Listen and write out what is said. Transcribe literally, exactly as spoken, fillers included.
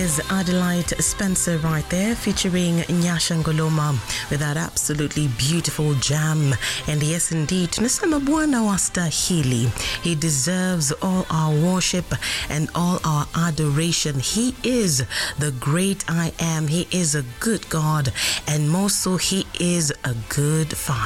is Adelaide Spencer right there, featuring Nyasha Ngoloma with that absolutely beautiful jam. And yes, indeed, tunasema Bwana wastahili. He deserves all our worship and all our adoration. He is the great I am. He is a good God, and more so, He is a good Father.